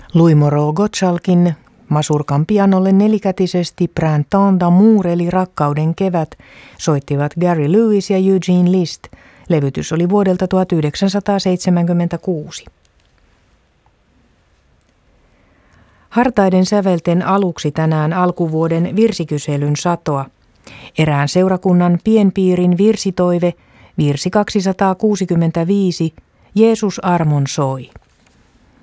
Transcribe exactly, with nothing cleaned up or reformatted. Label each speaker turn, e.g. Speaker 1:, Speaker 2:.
Speaker 1: Louis Moreau Gottschalkin Masurkan pianolle nelikätisesti Printemps d'amour eli Rakkauden kevät soittivat Gary Lewis ja Eugene Liszt. Levytys oli vuodelta tuhatyhdeksänsataaseitsemänkymmentäkuusi. Hartaiden sävelten aluksi tänään alkuvuoden virsikyselyn satoa. Erään seurakunnan pienpiirin virsitoive, virsi kaksisataakuusikymmentäviisi, Jeesus armon soi.